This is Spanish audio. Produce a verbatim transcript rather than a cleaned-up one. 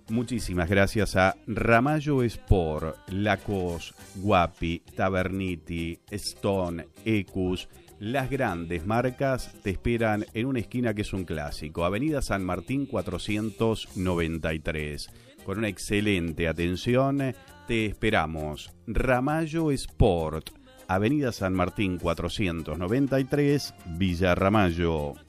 Muchísimas gracias a Ramallo Sport, Lacos, Guapi, Taverniti, Stone, Ecus. Las grandes marcas te esperan en una esquina que es un clásico, Avenida San Martín cuatrocientos noventa y tres. Con una excelente atención, te esperamos. Ramallo Sport, Avenida San Martín cuatrocientos noventa y tres, Villa Ramallo.